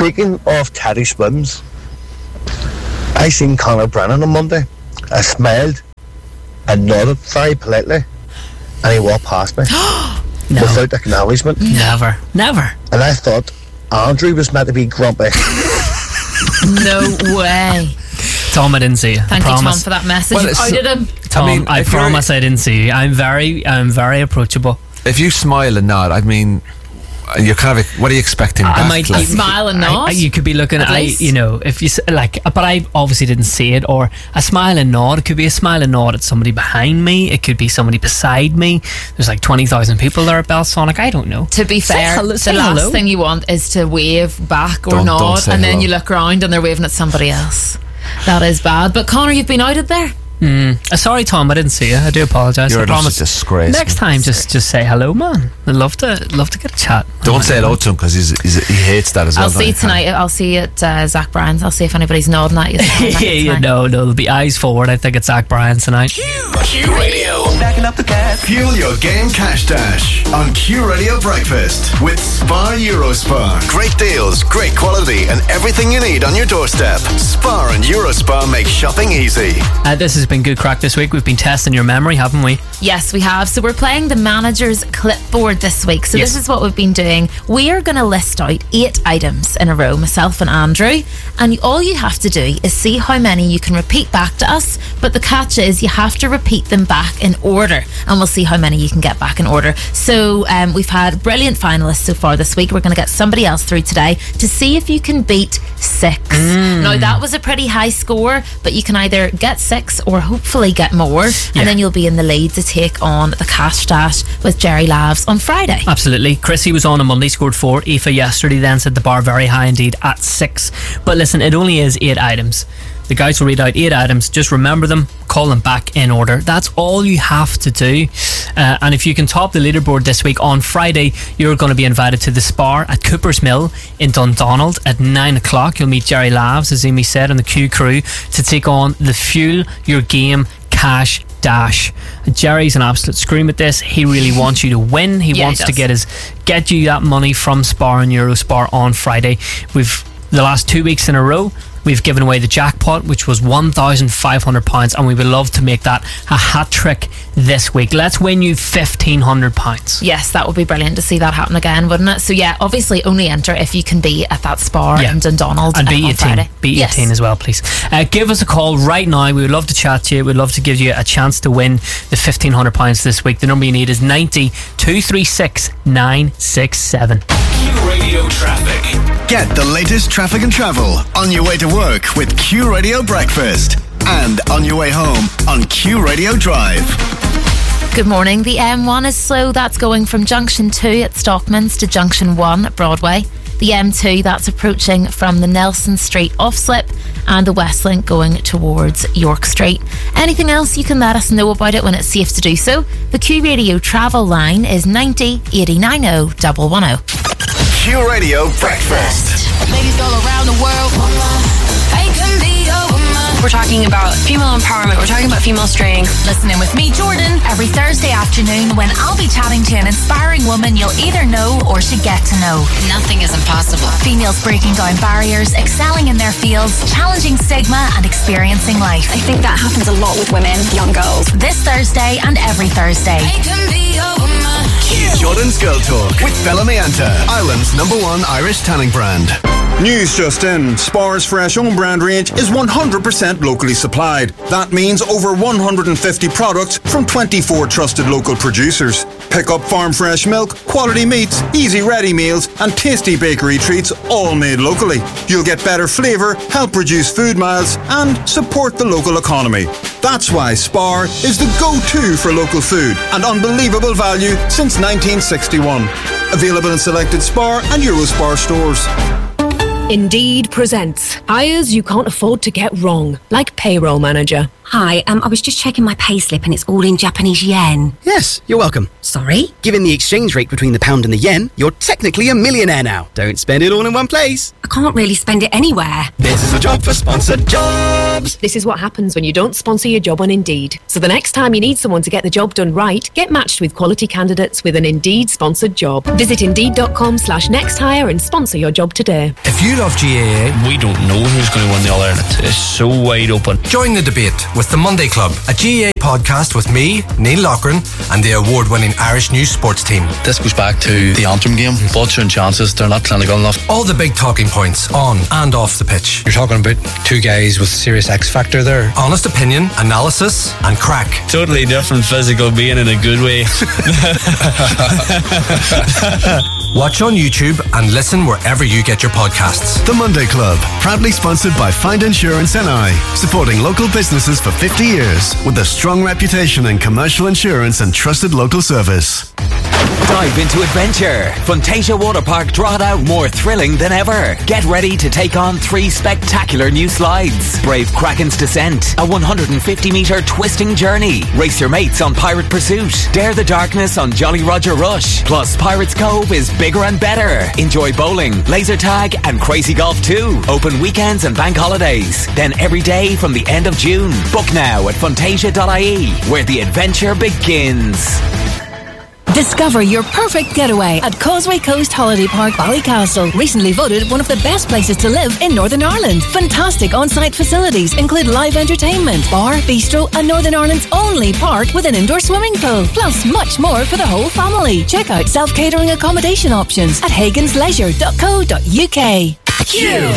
Speaking of Teddy Swims, I seen Conor Brennan on Monday. I smiled and nodded very politely, and he walked past me without acknowledgement. Never. And I thought Andrew was meant to be grumpy. No way. Tom, I didn't see you. Thank you, Tom, for that message. You outed him. Tom, I promise I didn't see you. I'm very approachable. If you smile and nod, I mean, you're kind of. What are you expecting? I might smile and nod. You could be looking at, if you like, but I obviously didn't see it. Or a smile and nod. It could be a smile and nod at somebody behind me. It could be somebody beside me. There's like 20,000 people there at Belsonic. I don't know. To be fair, the last thing you want is to wave back or nod, and then you look around and they're waving at somebody else. That is bad. But Conor, you've been outed there. Sorry, Tom, I didn't see you. I do apologise. You're I promise. a disgrace. Next time, just say hello, man. I'd love to get a chat. Don't say hello to him because he hates that as well. I'll see tonight. I'll see you at Zach Bryan's. I'll see if anybody's nodding at you. No, there'll be eyes forward. I think it's Zach Bryan's tonight. Q Radio. Backing up the cash. Fuel your game cash dash on Q Radio Breakfast with Spar Eurospar. Great deals, great quality, and everything you need on your doorstep. Spar and Eurospar make shopping easy. This has been good crack this week. We've been testing your memory, haven't we? Yes, we have. So we're playing the manager's clipboard this week. So this is what we've been doing. We are going to list out 8 items in a row, myself and Andrew, and all you have to do is see how many you can repeat back to us. But the catch is you have to repeat them back in order, and we'll see how many you can get back in order. So we've had brilliant finalists so far this week. We're going to get somebody else through today to see if you can beat 6. Now that was a pretty high score, but you can either get 6 or hopefully get more, and then you'll be in the lead to take on the cash dash with Jerry Lavs on Friday. Absolutely. Chrissy was on Monday, scored 4. Aoife yesterday then set the bar very high indeed at 6. But listen, it only is 8 items. The guys will read out 8 items. Just remember them, call them back in order. That's all you have to do. And if you can top the leaderboard this week, on Friday, you're going to be invited to the Spar at Cooper's Mill in Dundonald at 9 o'clock. You'll meet Jerry Lavs, as Amy said, and the Q crew to take on the Fuel Your Game Cash Dash. Jerry's an absolute scream at this. He really wants you to win. He wants to get you that money from Spar and Eurospar on Friday. We've the last 2 weeks in a row, we've given away the jackpot, which was £1,500, and we would love to make that a hat trick this week. Let's win you £1,500. Yes, that would be brilliant to see that happen again, wouldn't it? So yeah, obviously only enter if you can be at that Spar in Dundonald and beat on Friday. Beat your team as well, please. Give us a call right now. We would love to chat to you. We'd love to give you a chance to win the £1,500 this week. The number you need is 90 236 967. Q Radio Traffic. Get the latest traffic and travel on your way to work with Q Radio Breakfast, and on your way home on Q Radio Drive. Good morning. The M1 is slow. That's going from Junction 2 at Stockman's to Junction 1 at Broadway. The M2, that's approaching from the Nelson Street off-slip, and the Westlink going towards York Street. Anything else, you can let us know about it when it's safe to do so. The Q Radio travel line is 90 89 110. Q Radio Breakfast. Ladies all around the world, they can be a woman. We're talking about female empowerment. We're talking about female strength. Listen in with me, Jordan, every Thursday afternoon when I'll be chatting to an inspiring woman you'll either know or should get to know. Nothing is impossible. Females breaking down barriers, excelling in their fields, challenging stigma and experiencing life. I think that happens a lot with women, young girls. This Thursday and every Thursday. They can be a woman. Jordan's Girl Talk with Bellamy Anta, Ireland's #1 Irish tanning brand. News just in. Spar's fresh own brand range is 100% locally supplied. That means over 150 products from 24 trusted local producers. Pick up farm fresh milk, quality meats, easy ready meals and tasty bakery treats, all made locally. You'll get better flavour, help reduce food miles and support the local economy. That's why Spar is the go-to for local food and unbelievable value since 1961. Available in selected Spar and Eurospar stores. Indeed presents hires you can't afford to get wrong, like payroll manager. Hi, I was just checking my payslip and it's all in Japanese yen. Yes, you're welcome. Sorry? Given the exchange rate between the pound and the yen, you're technically a millionaire now. Don't spend it all in one place. I can't really spend it anywhere. This is a job for sponsored jobs. This is what happens when you don't sponsor your job on Indeed. So the next time you need someone to get the job done right, get matched with quality candidates with an Indeed sponsored job. Visit Indeed.com/nexthire and sponsor your job today. If you love GAA, we don't know who's going to win the All-Ireland. It's so wide open. Join the debate with The Monday Club, a GAA podcast with me, Neil Loughran, and the award-winning Irish News sports team. This goes back to the Antrim game. Butcher and chances, they're not clinical enough. All the big talking points on and off the pitch. You're talking about two guys with serious X factor there. Honest opinion, analysis, and crack. Totally different physical being in a good way. Watch on YouTube and listen wherever you get your podcasts. The Monday Club, proudly sponsored by Find Insurance NI, supporting local businesses for 50 years with a strong reputation in commercial insurance and trusted local service. Dive into adventure. Funtasia Waterpark Drogheda, more thrilling than ever. Get ready to take on 3 spectacular new slides. Brave Kraken's Descent, a 150-metre twisting journey. Race your mates on Pirate Pursuit. Dare the darkness on Jolly Roger Rush. Plus, Pirates Cove is bigger and better. Enjoy bowling, laser tag and crazy golf too. Open weekends and bank holidays. Then every day from the end of June. Book now at funtasia.ie, where the adventure begins. Discover your perfect getaway at Causeway Coast Holiday Park, Ballycastle. Recently voted one of the best places to live in Northern Ireland. Fantastic on-site facilities include live entertainment, bar, bistro, and Northern Ireland's only park with an indoor swimming pool. Plus much more for the whole family. Check out self-catering accommodation options at hagensleisure.co.uk.